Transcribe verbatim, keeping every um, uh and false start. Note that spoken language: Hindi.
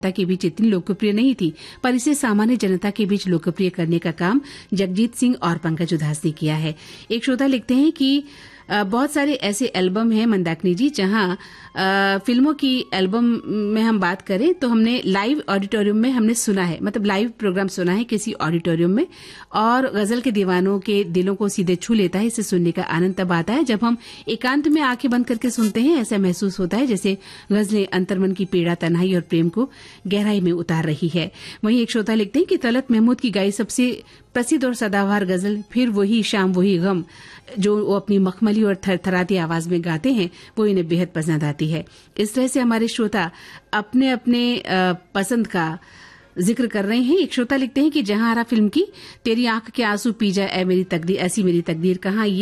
के बीच इतनी लोकप्रिय नहीं थी, पर इसे सामान्य जनता के बीच लोकप्रिय करने का काम जगजीत सिंह और पंकज उधास ने किया है। एक श्रोता लिखते हैं कि बहुत सारे ऐसे एल्बम हैं मंदाकिनी जी, जहां आ, फिल्मों की एल्बम में हम बात करें तो हमने लाइव ऑडिटोरियम में हमने सुना है, मतलब लाइव प्रोग्राम सुना है किसी ऑडिटोरियम में, और गजल के दीवानों के दिलों को सीधे छू लेता है। इसे सुनने का आनंद तब आता है जब हम एकांत में आंखें बंद करके सुनते हैं। ऐसा महसूस होता है जैसे गजलें अंतर्मन की पीड़ा, तन्हाई और प्रेम को गहराई में उतार रही है। वहीं एक श्रोता लिखते हैं कि तलत महमूद की गाई सबसे प्रसिद्ध और सदाबहार गजल फिर वही शाम वही गम, जो वो अपनी मखमली और थरथराती आवाज में गाते हैं, वो इन्हें बेहद पसंद आती है। इस तरह से हमारे श्रोता अपने अपने पसंद का जिक्र कर रहे हैं। एक श्रोता लिखते हैं कि जहां आरा फिल्म की तेरी आंख के आंसू पी जाए ऐ मेरी तकदीर, ऐसी मेरी तकदीर कहाँ, ये